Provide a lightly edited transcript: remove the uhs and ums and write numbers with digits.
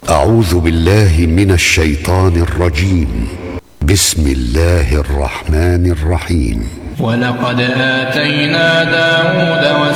أعوذ بالله من الشيطان الرجيم. بسم الله الرحمن الرحيم. ولقد آتينا داود